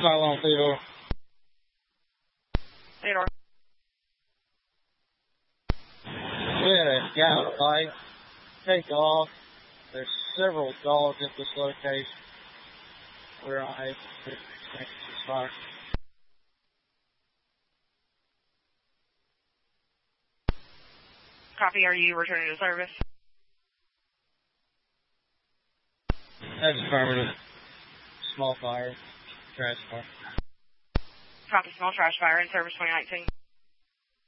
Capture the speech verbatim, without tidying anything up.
Call on Theodore. Theodore. We had a guy on a bike take off. There's several dogs at this location. We're on a fire. Copy, are you returning to service? That's affirmative. Small fire. Trash fire. Copy, small trash fire in service twenty nineteen.